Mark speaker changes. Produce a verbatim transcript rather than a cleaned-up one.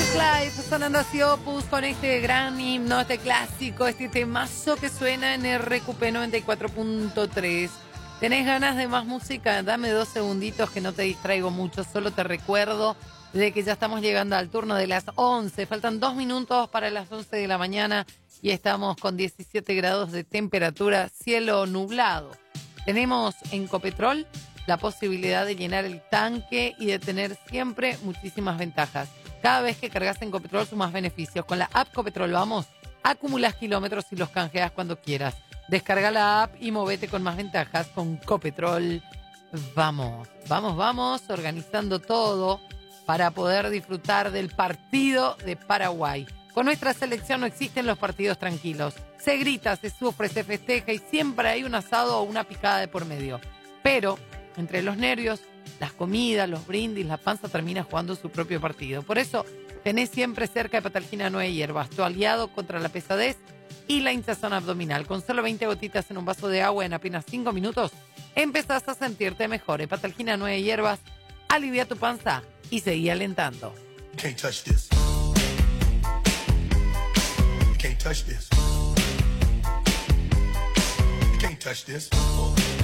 Speaker 1: Clive sonando así Opus con este gran himno, este clásico, este temazo que suena en R Q P noventa y cuatro punto tres. ¿Tenés ganas de más música? Dame dos segunditos que no te distraigo mucho, solo te recuerdo de que ya estamos llegando al turno de las once. Faltan dos minutos para las once de la mañana y estamos con diecisiete grados de temperatura, cielo nublado. Tenemos en Copetrol la posibilidad de llenar el tanque y de tener siempre muchísimas ventajas. Cada vez que cargas en Copetrol sumas beneficios. Con la app Copetrol Vamos, acumulas kilómetros y los canjeas cuando quieras. Descarga la app y movete con más ventajas con Copetrol Vamos. Vamos, vamos, organizando todo para poder disfrutar del partido de Paraguay. Con nuestra selección no existen los partidos tranquilos. Se grita, se sufre, se festeja y siempre hay un asado o una picada de por medio. Pero entre los nervios, las comidas, los brindis, la panza termina jugando su propio partido. Por eso, tenés siempre cerca de Patalgina Nueve Hierbas, tu aliado contra la pesadez y la hinchazón abdominal. Con solo veinte gotitas en un vaso de agua en apenas cinco minutos, empezás a sentirte mejor. Patalgina Nueve Hierbas, alivia tu panza y seguí alentando.
Speaker 2: Can't touch this. Can't touch this. Can't touch this.